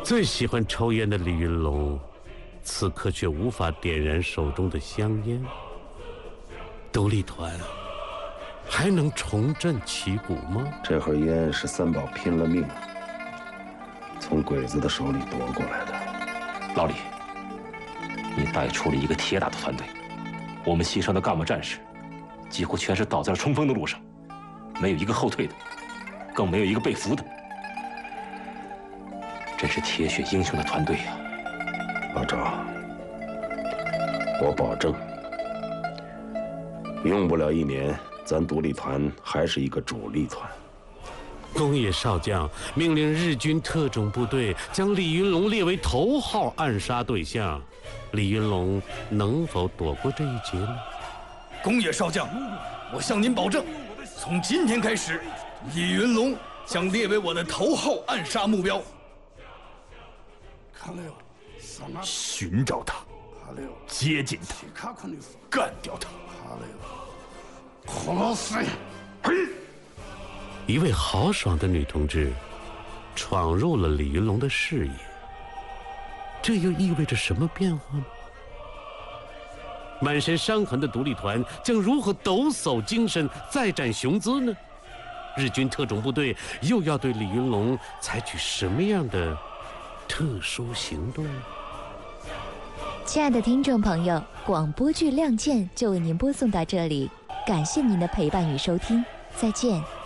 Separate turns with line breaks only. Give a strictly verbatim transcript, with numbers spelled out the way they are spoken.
最喜欢抽烟的李云龙，此刻却无法点燃手中的香烟。独立团还能重振旗鼓吗？
这盒烟是三宝拼了命从鬼子的手里夺过来的。
老李，你带出了一个铁打的团队，我们牺牲的干部战士几乎全是倒在了冲锋的路上，没有一个后退的，更没有一个被俘的，真是铁血英雄的团队呀！
老赵，我保证，用不了一年，咱独立团还是一个主力团。
宫野少将命令日军特种部队将李云龙列为头号暗杀对象，李云龙能否躲过这一劫呢？
宫野少将，我向您保证，从今天开始，李云龙将列为我的头号暗杀目标。
寻找他，接近他，干掉他。
一位豪爽的女同志闯入了李云龙的视野，这又意味着什么变化呢？满身伤痕的独立团将如何抖擞精神，再展雄姿呢？日军特种部队又要对李云龙采取什么样的特殊行动呢？
亲爱的听众朋友，广播剧《亮剑》就为您播送到这里，感谢您的陪伴与收听，再见。